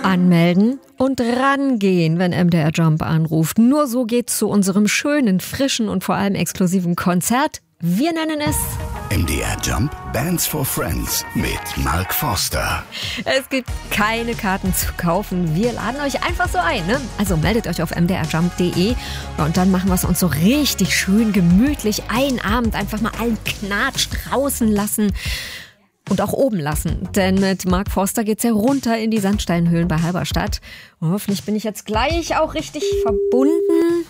Anmelden und rangehen, wenn MDR Jump anruft. Nur so geht's zu unserem schönen, frischen und vor allem exklusiven Konzert. Wir nennen es MDR Jump Bands for Friends mit Mark Forster. Es gibt keine Karten zu kaufen. Wir laden euch einfach so ein. Ne? Also meldet euch auf mdrjump.de und dann machen wir es uns so richtig schön gemütlich einen Abend einfach mal allen Knatsch draußen lassen. Und auch oben lassen, denn mit Mark Forster geht's ja runter in die Sandsteinhöhlen bei Halberstadt. Und hoffentlich bin ich jetzt gleich auch richtig verbunden.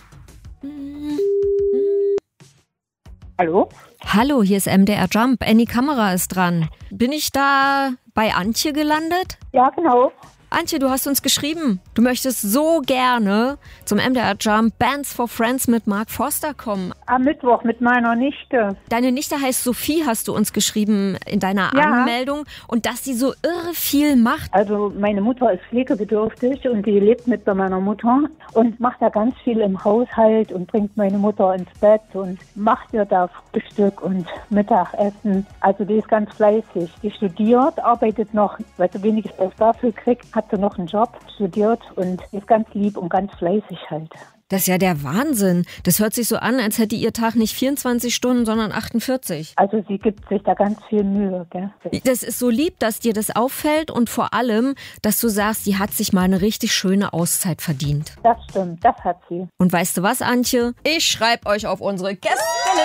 Hallo? Hallo, hier ist MDR Jump. Annie Kamera ist dran. Bin ich da bei Antje gelandet? Ja, genau. Antje, du hast uns geschrieben, du möchtest so gerne zum MDR Jump Bands for Friends mit Mark Forster kommen. Am Mittwoch mit meiner Nichte. Deine Nichte heißt Sophie, hast du uns geschrieben in deiner Anmeldung. Und dass sie so irre viel macht. Also meine Mutter ist pflegebedürftig und die lebt mit bei meiner Mutter und macht da ganz viel im Haushalt und bringt meine Mutter ins Bett und macht ihr da Frühstück und Mittagessen. Also die ist ganz fleißig. Die studiert, arbeitet noch, weil sie wenig Geld dafür kriegt, hat sie noch einen Job, studiert und ist ganz lieb und ganz fleißig halt. Das ist ja der Wahnsinn. Das hört sich so an, als hätte ihr Tag nicht 24 Stunden, sondern 48. Also sie gibt sich da ganz viel Mühe. Gell? Das ist so lieb, dass dir das auffällt und vor allem, dass du sagst, die hat sich mal eine richtig schöne Auszeit verdient. Das stimmt, das hat sie. Und weißt du was, Antje? Ich schreibe euch auf unsere Gästeliste.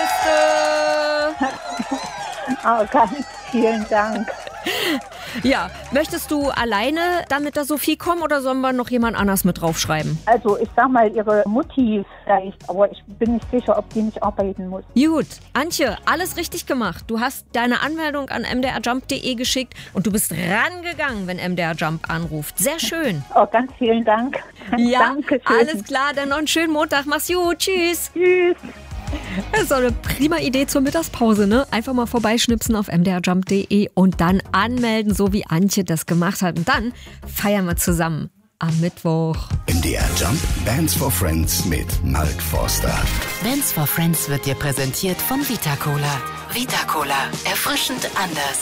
Oh, ganz vielen Dank. Ja, möchtest du alleine damit da Sophie kommen oder sollen wir noch jemand anders mit draufschreiben? Also ich sag mal, ihre Mutti vielleicht, aber ich bin nicht sicher, ob die nicht arbeiten muss. Gut, Antje, alles richtig gemacht. Du hast deine Anmeldung an mdrjump.de geschickt und du bist rangegangen, wenn MDR Jump anruft. Sehr schön. Oh, ganz vielen Dank. Ja, Dankeschön. alles klar, dann noch einen schönen Montag. Mach's gut, tschüss. Tschüss. Das ist doch eine prima Idee zur Mittagspause, ne? Einfach mal vorbeischnipsen auf mdrjump.de und dann anmelden, so wie Antje das gemacht hat. Und dann feiern wir zusammen am Mittwoch. MDR Jump Bands for Friends mit Mark Forster. Bands for Friends wird dir präsentiert von Vita Cola. Vita Cola, erfrischend anders.